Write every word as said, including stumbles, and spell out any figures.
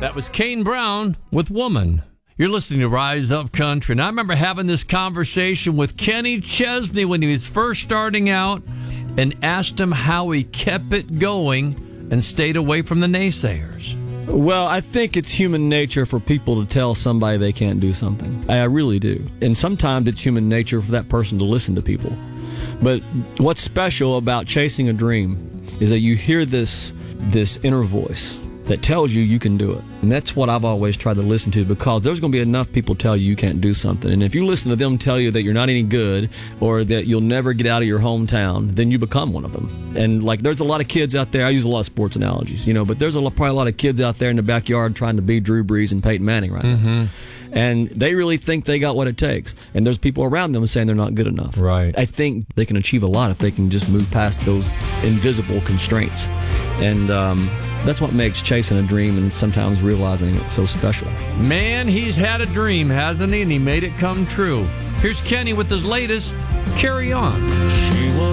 That was Kane Brown with Woman. You're listening to Rise Up Country. And I remember having this conversation with Kenny Chesney when he was first starting out and asked him how he kept it going and stayed away from the naysayers. Well, I think it's human nature for people to tell somebody they can't do something. I really do. And sometimes it's human nature for that person to listen to people. But what's special about chasing a dream is that you hear this this inner voice that tells you you can do it. And that's what I've always tried to listen to, because there's going to be enough people tell you you can't do something. And if you listen to them tell you that you're not any good or that you'll never get out of your hometown, then you become one of them. And like, there's a lot of kids out there, I use a lot of sports analogies, you know, but there's a lot, probably a lot of kids out there in the backyard trying to be Drew Brees and Peyton Manning right mm-hmm. now. And they really think they got what it takes. And there's people around them saying they're not good enough. Right. I think they can achieve a lot if they can just move past those invisible constraints. And um, that's what makes chasing a dream and sometimes realizing it so special. Man, he's had a dream, hasn't he? And he made it come true. Here's Kenny with his latest, Carry On. She was